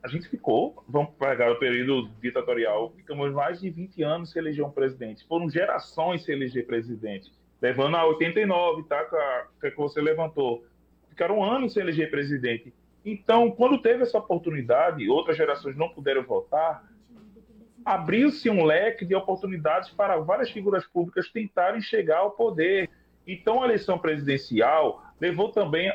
A gente ficou, vamos pegar o período ditatorial, ficamos mais de 20 anos sem eleger um presidente. Foram gerações sem eleger presidente, levando a 89, tá? Que você levantou. Ficaram anos sem eleger presidente. Então, quando teve essa oportunidade, outras gerações não puderam votar, abriu-se um leque de oportunidades para várias figuras públicas tentarem chegar ao poder. Então, a eleição presidencial levou também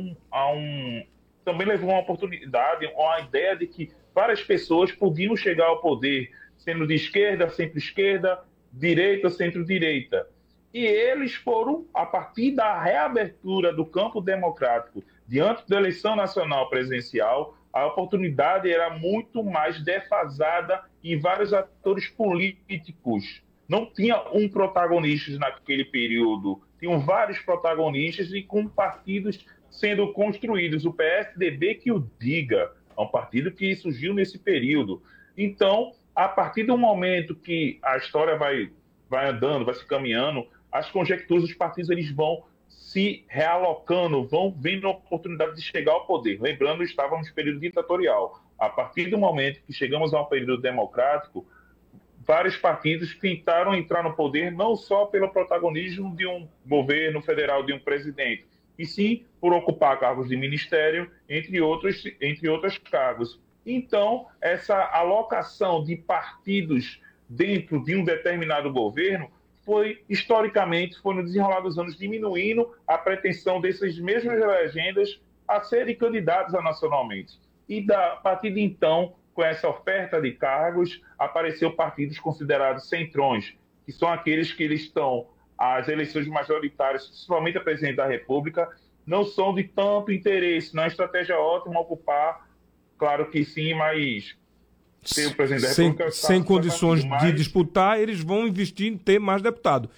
também levou uma oportunidade, uma ideia de que várias pessoas podiam chegar ao poder, sendo de esquerda, centro-esquerda, direita, centro-direita. E eles foram, a partir da reabertura do campo democrático, diante da eleição nacional presidencial, a oportunidade era muito mais defasada e vários atores políticos. Não tinha um protagonista naquele período, tinham vários protagonistas e com partidos sendo construídos. O PSDB que o diga, é um partido que surgiu nesse período. Então, a partir do momento que a história vai andando, vai se caminhando, as conjecturas dos partidos eles vão se realocando, vão vendo a oportunidade de chegar ao poder. Lembrando, estávamos no período ditatorial. A partir do momento que chegamos a um período democrático, vários partidos tentaram entrar no poder não só pelo protagonismo de um governo federal, de um presidente, e sim por ocupar cargos de ministério, entre outros cargos. Então, essa alocação de partidos dentro de um determinado governo historicamente, no desenrolar dos anos, diminuindo a pretensão dessas mesmas legendas a serem candidatos nacionalmente. E, a partir de então, com essa oferta de cargos, apareceu partidos considerados centrões, que são aqueles que eles estão às eleições majoritárias, principalmente a presidente da República, não são de tanto interesse. Não é estratégia ótima ocupar, claro que sim, mas ter o presidente da República sem condições de disputar, eles vão investir em ter mais deputado,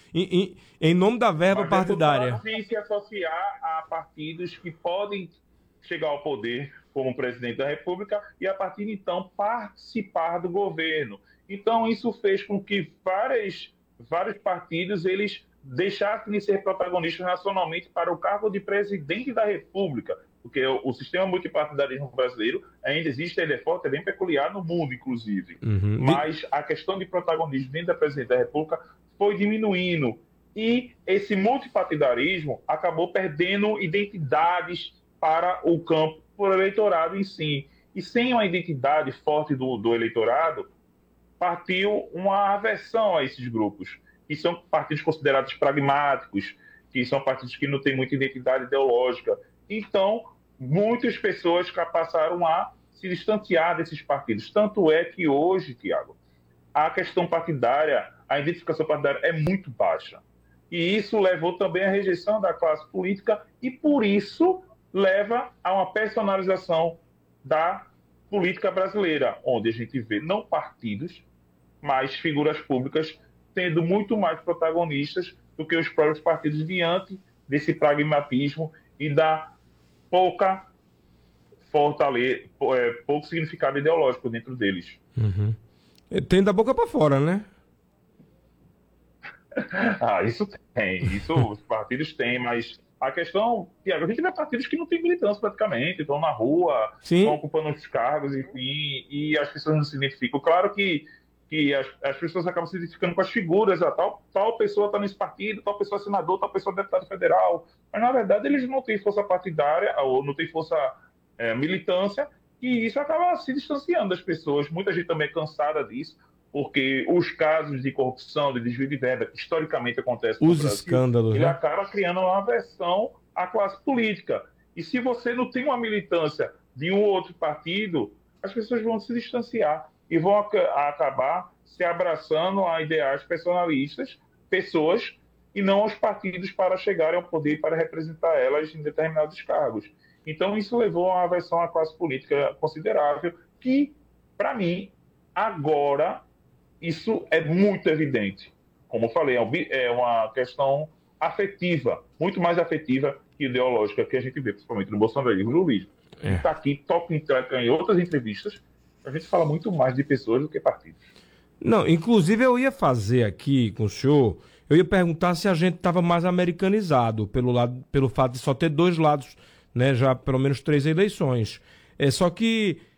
em nome da verba partidária. Sem se associar a partidos que podem chegar ao poder como presidente da República e, a partir de então, participar do governo. Então, isso fez com que vários partidos eles deixassem de ser protagonistas nacionalmente para o cargo de presidente da República, porque o sistema multipartidarismo brasileiro ainda existe, ele é forte, é bem peculiar no mundo, inclusive. Uhum. Mas a questão de protagonismo dentro da presidência da República foi diminuindo. E esse multipartidarismo acabou perdendo identidades para o campo, para o eleitorado em si. E sem uma identidade forte do eleitorado, partiu uma aversão a esses grupos, que são partidos considerados pragmáticos, que são partidos que não têm muita identidade ideológica. Então, muitas pessoas passaram a se distanciar desses partidos. Tanto é que hoje, Tiago, a questão partidária, a identificação partidária é muito baixa. E isso levou também à rejeição da classe política e, por isso, leva a uma personalização da política brasileira, onde a gente vê não partidos, mas figuras públicas sendo muito mais protagonistas do que os próprios partidos diante desse pragmatismo e da pouco significado ideológico dentro deles. Uhum. Tem da boca para fora, né? Isso tem. Isso os partidos têm, mas a questão, Tiago, a gente vê partidos que não têm militância praticamente, estão na rua, estão ocupando os cargos, enfim, e as pessoas não se identificam. Claro que as pessoas acabam se identificando com as figuras, tal pessoa está nesse partido, tal pessoa é senador, tal pessoa é deputado federal, mas na verdade eles não têm força partidária, ou não têm força militância, e isso acaba se distanciando das pessoas. Muita gente também é cansada disso, porque os casos de corrupção, de desvio de verba, que historicamente acontecem no Brasil, escândalos, ele né? acaba criando uma aversão à classe política. E se você não tem uma militância de um ou outro partido, as pessoas vão se distanciar e vão acabar se abraçando a ideais personalistas, pessoas, e não aos partidos para chegarem ao poder, para representar elas em determinados cargos. Então, isso levou a uma aversão à classe política considerável, que, para mim, agora, isso é muito evidente. Como eu falei, é uma questão afetiva, muito mais afetiva que ideológica, que a gente vê, principalmente no bolsonarismo e no lulismo. Está aqui, toca em outras entrevistas, a gente fala muito mais de pessoas do que partidos. Não, inclusive eu ia fazer aqui com o senhor, eu ia perguntar se a gente estava mais americanizado pelo fato de só ter dois lados, né, já pelo menos 3 eleições. Só que